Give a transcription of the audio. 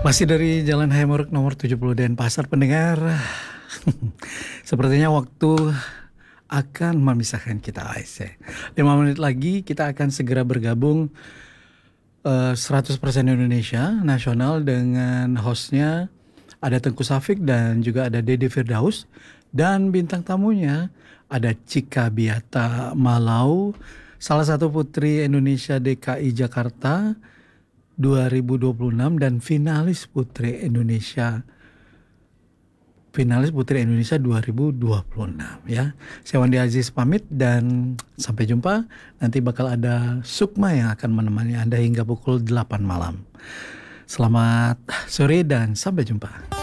Masih dari Jalan Hayamuruk nomor 70 Denpasar pendengar. Sepertinya waktu akan memisahkan kita guys ya. 5 menit lagi kita akan segera bergabung 100% Indonesia Nasional dengan hostnya ada Tengku Safik dan juga ada Dede Firdaus. Dan bintang tamunya ada Cika Biata Malau, salah satu putri Indonesia DKI Jakarta 2026 dan finalis Putri Indonesia 2026 ya. Saya Wandi Aziz pamit dan sampai jumpa. Nanti bakal ada Sukma yang akan menemani Anda hingga pukul 8 malam. Selamat sore dan sampai jumpa.